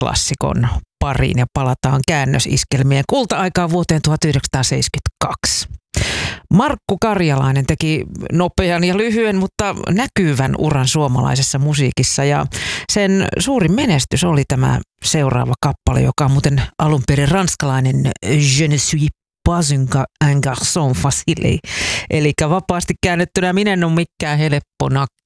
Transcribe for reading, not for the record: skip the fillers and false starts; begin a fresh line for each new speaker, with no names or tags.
klassikon pariin ja palataan käännösiskelmien kulta-aikaan vuoteen 1972. Markku Karjalainen teki nopean ja lyhyen, mutta näkyvän uran suomalaisessa musiikissa ja sen suurin menestys oli tämä seuraava kappale, joka on muuten alun perin ranskalainen Je ne suis pas un garçon facile, eli vapaasti käännettynä minä en ole mikään helppo nakki.